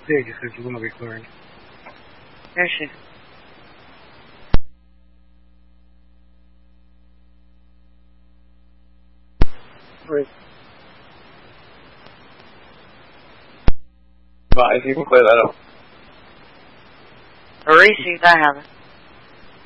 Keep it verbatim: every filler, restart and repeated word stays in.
Yeah, you said you want to record. There she is. Right. Bye, you can play that up. Maurice, I have it.